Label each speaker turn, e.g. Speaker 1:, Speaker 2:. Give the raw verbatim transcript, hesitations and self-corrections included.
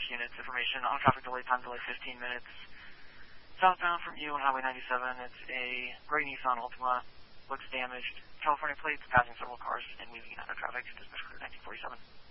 Speaker 1: dispatch units information. On traffic delay, time delay fifteen minutes. Southbound from you on Highway ninety-seven, it's a gray Nissan Altima. Looks damaged. California plates, passing several cars, and moving out of traffic. Dispatch crew nineteen forty-seven.